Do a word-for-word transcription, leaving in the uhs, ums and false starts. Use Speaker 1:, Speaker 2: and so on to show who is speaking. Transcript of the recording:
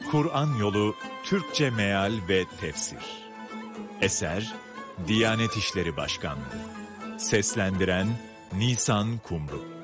Speaker 1: Kur'an Yolu Türkçe Meal ve Tefsir. Eser Diyanet İşleri Başkanlığı. Seslendiren Nisan Kumru.